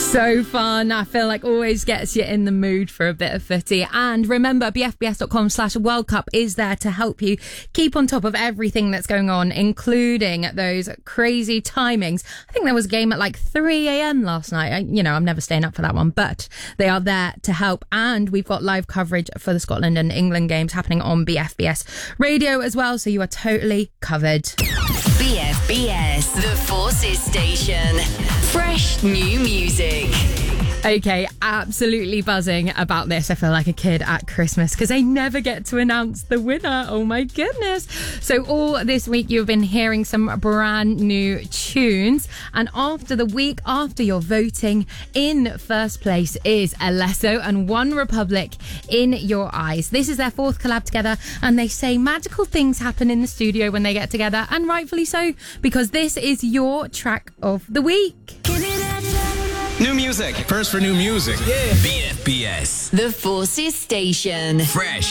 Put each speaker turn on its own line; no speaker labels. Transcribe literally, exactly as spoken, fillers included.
So fun. I feel like always gets you in the mood for a bit of footy. And remember, b f b s dot com slash World Cup is there to help you keep on top of everything that's going on, including those crazy timings. I think there was a game at like three a.m. last night. I, you know, I'm never staying up for that one, but they are there to help. And we've got live coverage for the Scotland and England games happening on B F B S radio as well. So you are totally covered.
B F B S, the Forces Station. Fresh new music.
Okay, absolutely buzzing about this. I feel like a kid at Christmas because I never get to announce the winner. Oh my goodness. So all this week you've been hearing some brand new tunes, and after the week after your voting, in first place is Alesso and One Republic, In Your Eyes. This is their fourth collab together, and they say magical things happen in the studio when they get together, and rightfully so, because this is your track of the week.
New music.
First for new music.
Yeah. B F B S.
The Forces Station.
Fresh